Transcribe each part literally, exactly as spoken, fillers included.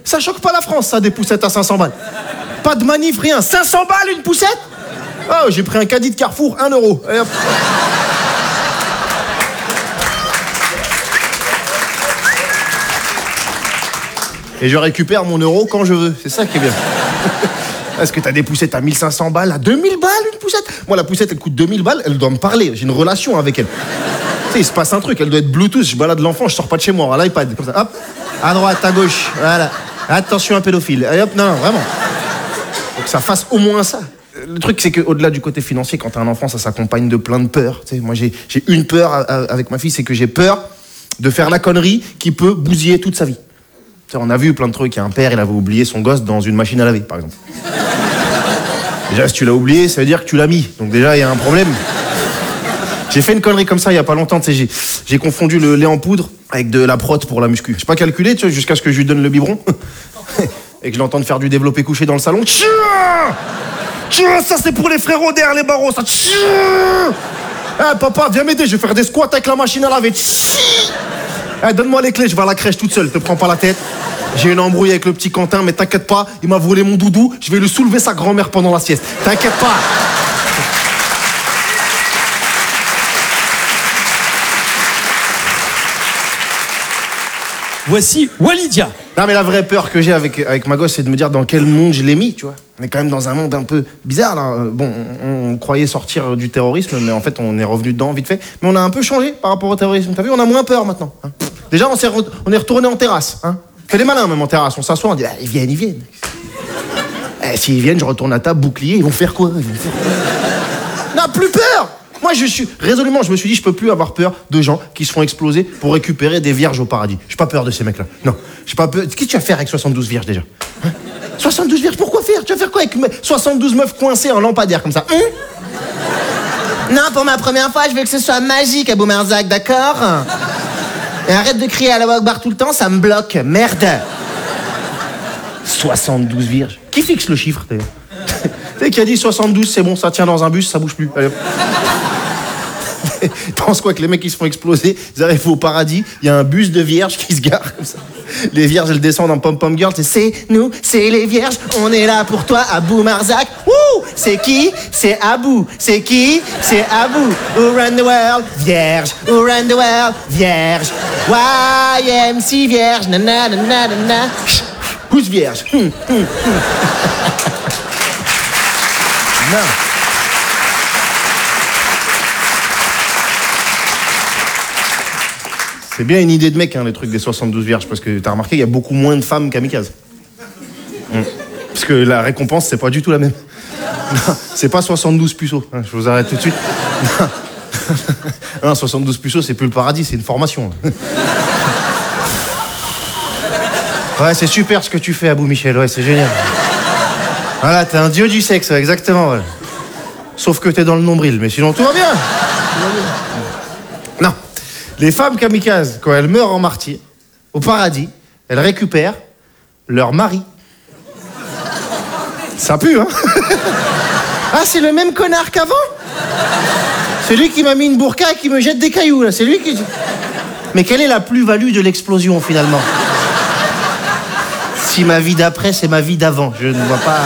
Ça choque pas la France, ça, des poussettes à cinq cents balles. Pas de manif, rien. cinq cents balles, une poussette? Oh, j'ai pris un caddie de Carrefour, un euro. Et hop. Et je récupère mon euro quand je veux. C'est ça qui est bien. Est-ce que t'as des poussettes à mille cinq cents balles, à deux mille balles, une poussette? Moi, la poussette, elle coûte deux mille balles, elle doit me parler. J'ai une relation avec elle. Tu sais, il se passe un truc, elle doit être Bluetooth. Je balade l'enfant, je sors pas de chez moi, à l'iPad, comme ça. Hop, à droite, à gauche, voilà. Attention, un pédophile. Et hop, non, non, vraiment. Faut que ça fasse au moins ça. Le truc, c'est qu'au-delà du côté financier, quand t'as un enfant, ça s'accompagne de plein de peurs. Tu sais, moi, j'ai, j'ai une peur à, à, avec ma fille, c'est que j'ai peur de faire la connerie qui peut bousiller toute sa vie. Tu sais, on a vu plein de trucs. Il y a un père, il avait oublié son gosse dans une machine à laver, par exemple. Déjà, si tu l'as oublié, ça veut dire que tu l'as mis. Donc déjà, il y a un problème. J'ai fait une connerie comme ça il y a pas longtemps. Tu sais, j'ai, j'ai confondu le lait en poudre avec de la prot pour la muscu. J'ai pas calculé, tu vois, jusqu'à ce que je lui donne le biberon et que je l'entende faire du développé couché dans le salon. Ça, c'est pour les frérots derrière les barreaux, ça. Eh, papa, viens m'aider, je vais faire des squats avec la machine à laver. Eh, donne-moi les clés, je vais à la crèche toute seule, te prends pas la tête. J'ai une embrouille avec le petit Quentin, mais t'inquiète pas, il m'a volé mon doudou, je vais le soulever sa grand-mère pendant la sieste. T'inquiète pas. Voici Walidia. Non, mais la vraie peur que j'ai avec, avec ma gosse, c'est de me dire dans quel monde je l'ai mis, tu vois. On est quand même dans un monde un peu bizarre, là. Bon, on, on croyait sortir du terrorisme, mais en fait, on est revenu dedans vite fait. Mais on a un peu changé par rapport au terrorisme. T'as vu, on a moins peur maintenant. Hein. Déjà, on, s'est re, on est retourné en terrasse. Hein. On fait des malins, même en terrasse. On s'assoit, on dit, ah, ils viennent, ils viennent. Eh, s'ils viennent, je retourne à table, bouclier, ils vont faire quoi, ils vont faire quoi? On n'a plus peur. Moi, je suis résolument, je me suis dit, je peux plus avoir peur de gens qui se font exploser pour récupérer des vierges au paradis. J'ai pas peur de ces mecs-là. Non, j'ai pas peur. Qu'est-ce que tu vas faire avec soixante-douze vierges déjà? Hein? soixante-douze vierges, pourquoi faire? Tu vas faire quoi avec soixante-douze meufs coincées en lampadaire comme ça? Hein? Non, pour ma première fois, je veux que ce soit magique à Boumerzac, d'accord? Et arrête de crier à la Wagbar tout le temps, ça me bloque. Merde. soixante-douze vierges. Qui fixe le chiffre d'ailleurs? Tu sais qui a dit soixante-douze, c'est bon, ça tient dans un bus, ça bouge plus. Allez. Tu penses quoi que les mecs qui se font exploser, ils arrivent au paradis, il y a un bus de vierges qui se gare comme ça. Les vierges, elles descendent en pom-pom girl, c'est nous, c'est les vierges, on est là pour toi à Boumerzac. Wouh! C'est qui? C'est Abou. C'est qui? C'est Abou. Who run the world? Vierge. Who run the world? Vierge. Y M C vierge. Na na na na na. Who's vierge? Hum, hum, hum. Non. C'est bien une idée de mec, hein, les trucs des soixante-douze vierges, parce que t'as remarqué, il y a beaucoup moins de femmes kamikazes. Mmh. Parce que la récompense, c'est pas du tout la même. Non, c'est pas soixante-douze puceaux, hein, je vous arrête tout de suite. Non, soixante-douze puceaux, c'est plus le paradis, c'est une formation. Ouais, c'est super ce que tu fais, Abou Michel, ouais, c'est génial. Voilà, t'es un dieu du sexe, ouais, exactement. Ouais. Sauf que t'es dans le nombril, mais sinon tout va bien. Non. Les femmes kamikazes, quand elles meurent en martyr, au paradis, elles récupèrent leur mari. Ça pue, hein? Ah, c'est le même connard qu'avant? C'est lui qui m'a mis une burqa et qui me jette des cailloux, là. C'est lui qui... Mais quelle est la plus-value de l'explosion, finalement? Si ma vie d'après, c'est ma vie d'avant, je ne vois pas...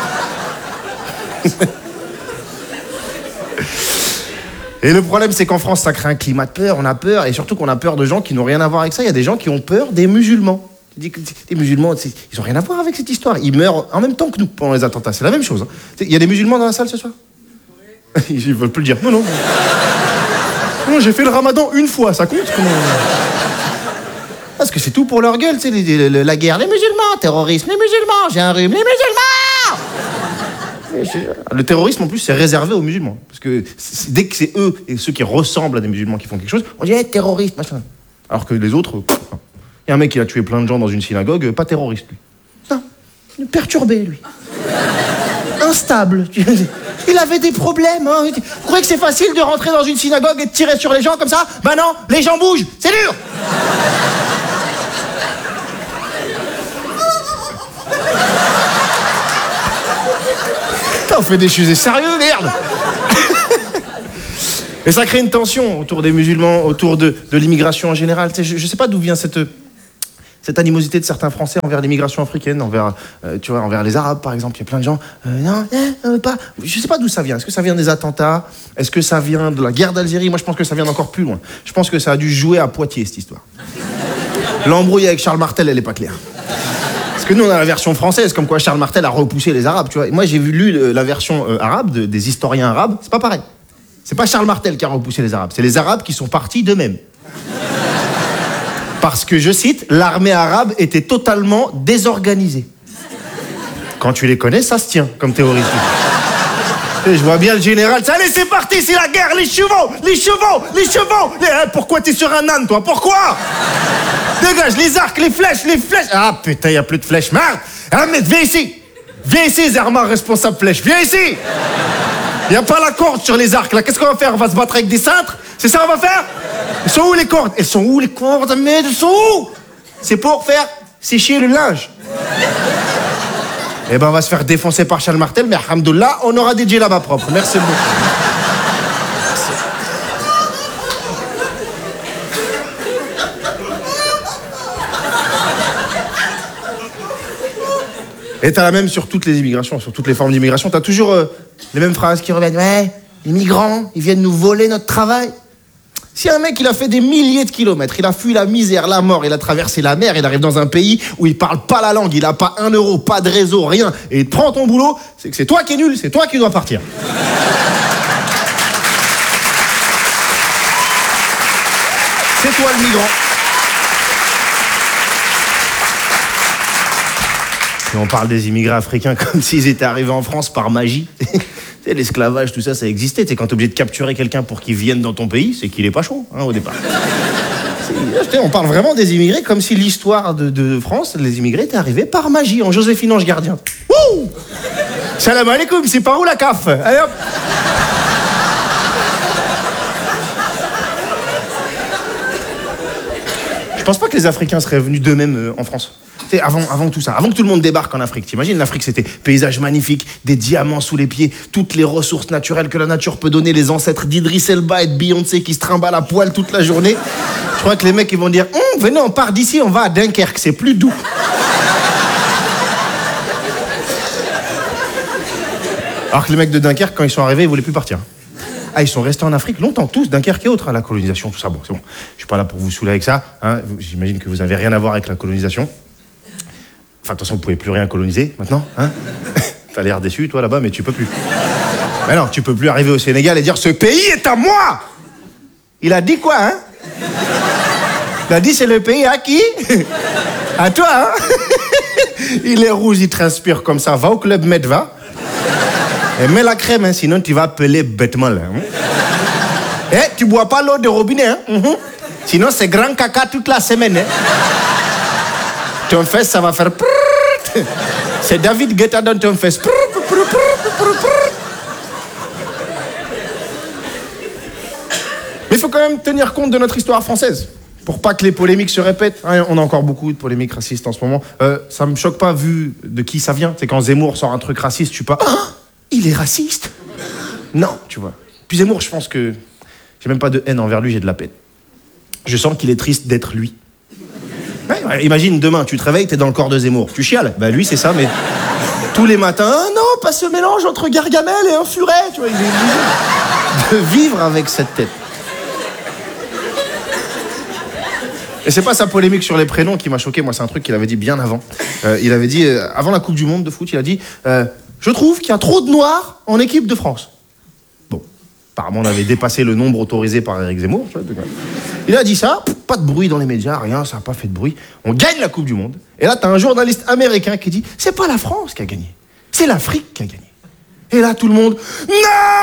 Et le problème, c'est qu'en France, ça crée un climat de peur, on a peur, et surtout qu'on a peur de gens qui n'ont rien à voir avec ça. Il y a des gens qui ont peur des musulmans. Les musulmans, ils n'ont rien à voir avec cette histoire. Ils meurent en même temps que nous pendant les attentats. C'est la même chose. Il y a des musulmans dans la salle ce soir? Ils ne veulent plus le dire. Non, non. Non, j'ai fait le ramadan une fois, ça compte? Comment... Parce que c'est tout pour leur gueule, tu sais, les, les, la guerre, les musulmans, terrorisme, les musulmans, j'ai un rhume, les musulmans! Le terrorisme, en plus, c'est réservé aux musulmans. Parce que dès que c'est eux et ceux qui ressemblent à des musulmans qui font quelque chose, on dit hey, terroriste, machin. Alors que les autres, il y a un mec qui a tué plein de gens dans une synagogue, pas terroriste, lui. Non, perturbé, lui. Instable. Il avait des problèmes. Hein. Vous croyez que c'est facile de rentrer dans une synagogue et de tirer sur les gens comme ça? Ben non, les gens bougent, c'est dur. On fait des sujets sérieux, merde. Et ça crée une tension autour des musulmans, autour de, de l'immigration en général. Tu sais, je, je sais pas d'où vient cette, cette animosité de certains Français envers l'immigration africaine, envers, euh, tu vois, envers les Arabes, par exemple. Il y a plein de gens, euh, non, euh, pas. Je sais pas d'où ça vient. Est-ce que ça vient des attentats? Est-ce que ça vient de la guerre d'Algérie? Moi, je pense que ça vient d'encore plus loin. Je pense que ça a dû jouer à Poitiers, cette histoire. L'embrouille avec Charles Martel, elle est pas claire. Parce que nous, on a la version française, comme quoi Charles Martel a repoussé les Arabes, tu vois. Et moi, j'ai vu lu le, la version euh, arabe, de, des historiens arabes, c'est pas pareil. C'est pas Charles Martel qui a repoussé les Arabes, c'est les Arabes qui sont partis d'eux-mêmes. Parce que, je cite, l'armée arabe était totalement désorganisée. Quand tu les connais, ça se tient comme théorie. Et je vois bien le général, allez, c'est parti, c'est la guerre, les chevaux, les chevaux, les chevaux. Les, hein, pourquoi t'es sur un âne, toi? Pourquoi? Dégage, les arcs, les flèches, les flèches. Ah putain, y a plus de flèches, merde. Ah, mais viens ici. Viens ici, Zerma, responsable flèche. Viens ici. Y a pas la corde sur les arcs, là. Qu'est-ce qu'on va faire? On va se battre avec des cintres? C'est ça qu'on va faire? Elles sont où les cordes? Elles sont où les cordes? Mais elles sont où? C'est pour faire sécher le linge. Eh ben, on va se faire défoncer par Charles Martel, mais alhamdoulilah, on aura des djellabas propres. Merci beaucoup. Merci. Et t'as la même sur toutes les immigrations, sur toutes les formes d'immigration. T'as toujours euh, les mêmes phrases qui reviennent. Ouais, les migrants, ils viennent nous voler notre travail. Si un mec, il a fait des milliers de kilomètres, il a fui la misère, la mort, il a traversé la mer, il arrive dans un pays où il parle pas la langue, il a pas un euro, pas de réseau, rien, et il prend ton boulot, c'est que c'est toi qui es nul, c'est toi qui dois partir. C'est toi le migrant. Et on parle des immigrés africains comme s'ils étaient arrivés en France par magie. L'esclavage, tout ça, ça existait. T'sais, quand t'es obligé de capturer quelqu'un pour qu'il vienne dans ton pays, c'est qu'il est pas chaud, hein, au départ. On parle vraiment des immigrés comme si l'histoire de, de France, les immigrés étaient arrivés par magie, en Joséphine Ange Gardien. Wouh! Salam alaikum, c'est par où la C A F? Allez hop! Je pense pas que les Africains seraient venus d'eux-mêmes euh, en France. Avant, avant tout ça, avant que tout le monde débarque en Afrique, t'imagines, l'Afrique c'était paysage magnifique, des diamants sous les pieds, toutes les ressources naturelles que la nature peut donner, les ancêtres d'Idriss Elba et de Beyoncé qui se trimballent à poil toute la journée. Je crois que les mecs ils vont dire hm, venez, on part d'ici, on va à Dunkerque, c'est plus doux. Alors que les mecs de Dunkerque, quand ils sont arrivés, ils voulaient plus partir. Ah, ils sont restés en Afrique longtemps, tous, Dunkerque et autres, hein, la colonisation, tout ça. Bon, c'est bon, je suis pas là pour vous saouler avec ça. Hein. J'imagine que vous avez rien à voir avec la colonisation. Enfin, de toute façon, vous pouvez plus rien coloniser, maintenant, hein. T'as l'air déçu, toi, là-bas, mais tu peux plus. Mais non, tu peux plus arriver au Sénégal et dire « Ce pays est à moi !» Il a dit quoi, hein? Il a dit « C'est le pays à qui? À toi, hein? » Il est rouge, il transpire comme ça. Va au club Med, va. Et mets la crème, hein, sinon tu vas appeler bêtement, là. Hein. Eh, tu bois pas l'eau de robinet, hein? Mm-hmm. Sinon, c'est grand caca toute la semaine, hein. Ton fesse, ça va faire... C'est David Guetta dans ton fesse. Mais il faut quand même tenir compte de notre histoire française, pour pas que les polémiques se répètent. Hein, on a encore beaucoup de polémiques racistes en ce moment. Euh, ça me choque pas, vu de qui ça vient. C'est quand Zemmour sort un truc raciste, je suis pas... Ah, il est raciste? Non, tu vois. Puis Zemmour, je pense que... J'ai même pas de haine envers lui, j'ai de la peine. Je sens qu'il est triste d'être lui. Ouais, ouais, imagine, demain, tu te réveilles, t'es dans le corps de Zemmour. Tu chiales? Bah lui, c'est ça, mais... Tous les matins, ah non, pas ce mélange entre Gargamel et un furet, tu vois. Il est obligé de vivre avec cette tête. Et c'est pas sa polémique sur les prénoms qui m'a choqué, moi c'est un truc qu'il avait dit bien avant. Euh, il avait dit, euh, avant la Coupe du Monde de foot, il a dit euh, « Je trouve qu'il y a trop de noirs en équipe de France. » Bon, apparemment on avait dépassé le nombre autorisé par Éric Zemmour. Tu vois, il a dit ça, pas de bruit dans les médias, rien, ça n'a pas fait de bruit. On gagne la Coupe du Monde. Et là t'as un journaliste américain qui dit « C'est pas la France qui a gagné, c'est l'Afrique qui a gagné. » Et là tout le monde « Non !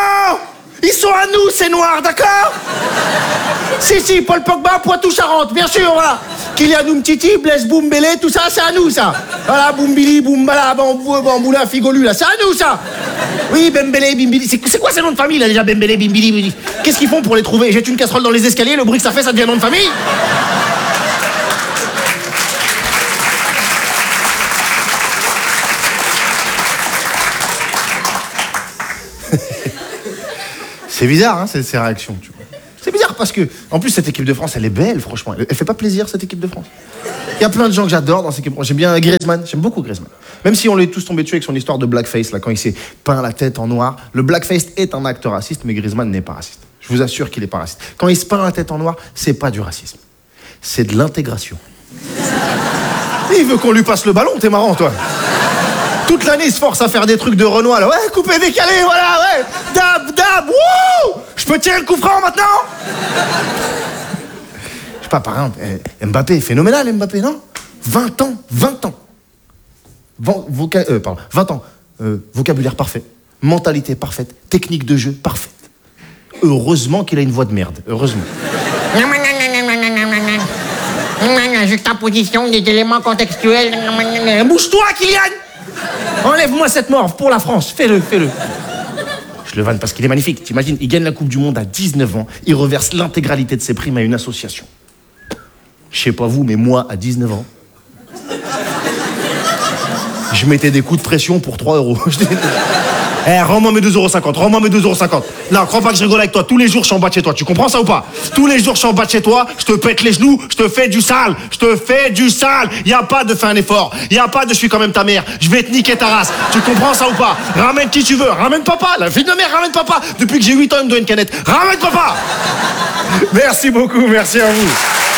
Ils sont à nous, ces noirs, d'accord? Si, si, Paul Pogba, Poitou-Charentes, bien sûr, voilà. Kylian Umtiti, Blaise Boumbélé, tout ça, c'est à nous, ça. Voilà, Boumbili, Boumbala, Bambou, Bamboula, Figolu, là, c'est à nous, ça. Oui, Bembélé, Bimbili. C'est, c'est quoi ces noms de famille, là, déjà, Bembélé, Bimbili, Bimbili? Qu'est-ce qu'ils font pour les trouver? Jette une casserole dans les escaliers, le bruit que ça fait, ça devient nom de famille? C'est bizarre, hein, ces, ces réactions, tu vois. C'est bizarre parce que, en plus, cette équipe de France, elle est belle, franchement. Elle, elle fait pas plaisir, cette équipe de France. Il y a plein de gens que j'adore dans ces équipes. J'aime bien Griezmann, j'aime beaucoup Griezmann. Même si on l'est tous tombés dessus avec son histoire de blackface, là, quand il s'est peint la tête en noir. Le blackface est un acte raciste, mais Griezmann n'est pas raciste. Je vous assure qu'il n'est pas raciste. Quand il se peint la tête en noir, c'est pas du racisme. C'est de l'intégration. Il veut qu'on lui passe le ballon, t'es marrant, toi. Toute l'année, il se force à faire des trucs de Renoir, là. Ouais, coupé, décalé, voilà, ouais. Dab, dab, wouh. Je peux tirer le coup franc maintenant? Je sais pas, par exemple, Mbappé, phénoménal, Mbappé, non? vingt ans, vingt ans. Voca euh, pardon, vingt ans. Euh, vocabulaire parfait. Mentalité parfaite. Technique de jeu parfaite. Heureusement qu'il a une voix de merde. Heureusement. Juxtaposition des éléments contextuels. Bouge-toi, Kylian! Enlève-moi cette morve pour la France. Fais-le, fais-le. Je le vanne parce qu'il est magnifique. T'imagines, il gagne la Coupe du Monde à dix-neuf ans. Il reverse l'intégralité de ses primes à une association. Je sais pas vous, mais moi, à dix-neuf ans, je mettais des coups de pression pour trois euros. Eh, hey, rends-moi mes deux euros cinquante, rends-moi mes deux euros cinquante. Non, crois pas que je rigole avec toi. Tous les jours, je suis en bas de chez toi. Tu comprends ça ou pas? Tous les jours, je suis en bas de chez toi. Je te pète les genoux. Je te fais du sale. Je te fais du sale. Y a pas de fais un effort. Y a pas de je suis quand même ta mère. Je vais te niquer ta race. Tu comprends ça ou pas? Ramène qui tu veux. Ramène papa. La fille de mère, ramène papa. Depuis que j'ai huit ans, il me doit une canette. Ramène papa. Merci beaucoup. Merci à vous.